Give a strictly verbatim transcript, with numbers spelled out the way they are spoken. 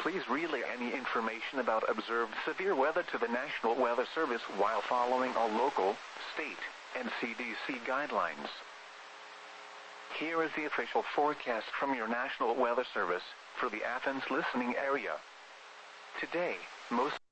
Please relay any information about observed severe weather to the National Weather Service while following all local, state, and C D C guidelines. Here is the official forecast from your National Weather Service for the Athens listening area. Today, most